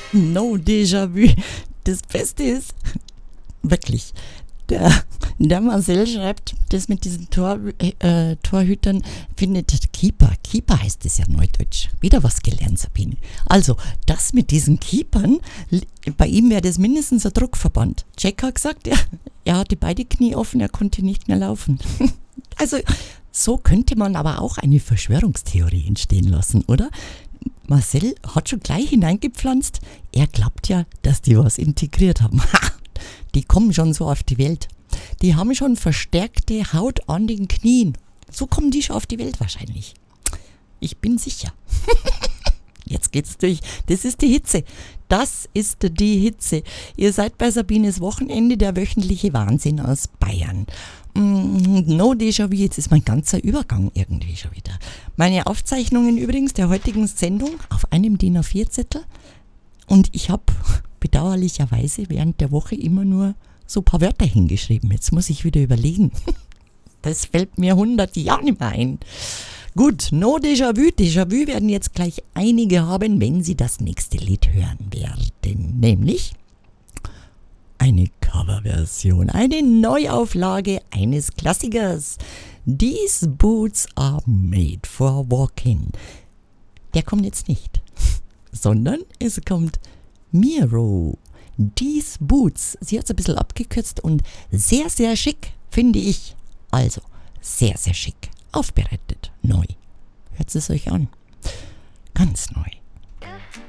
No Déjà-vu. Das Beste ist, wirklich, der Marcel schreibt, das mit diesen Torhütern findet Keeper. Keeper heißt es ja neudeutsch. Wieder was gelernt, Sabine. Also, das mit diesen Keepern, bei ihm wäre das mindestens ein Druckverband. Jack hat gesagt, er hatte beide Knie offen, er konnte nicht mehr laufen. Also, so könnte man aber auch eine Verschwörungstheorie entstehen lassen, oder? Marcel hat schon gleich hineingepflanzt, er glaubt ja, dass die was integriert haben. Die kommen schon so auf die Welt. Die haben schon verstärkte Haut an den Knien. So kommen die schon auf die Welt wahrscheinlich. Ich bin sicher. Jetzt geht's durch. Das ist die Hitze. Das ist die Hitze. Ihr seid bei Sabines Wochenende, der wöchentliche Wahnsinn aus Bayern. No Déjà-vu, jetzt ist mein ganzer Übergang irgendwie schon wieder. Meine Aufzeichnungen übrigens der heutigen Sendung auf einem DIN A4-Zettel. Und ich habe bedauerlicherweise während der Woche immer nur so ein paar Wörter hingeschrieben. Jetzt muss ich wieder überlegen. Das fällt mir 100 Jahre nicht mehr ein. Gut, no Déjà-vu. Déjà-vu werden jetzt gleich einige haben, wenn sie das nächste Lied hören werden. Nämlich eine Coverversion, eine Neuauflage eines Klassikers. These Boots are made for walking. Der kommt jetzt nicht, sondern es kommt Miro. These Boots. Sie hat es ein bisschen abgekürzt und sehr, sehr schick, finde ich. Also, sehr, sehr schick. Aufbereitet. Neu. Hört es euch an. Ganz neu.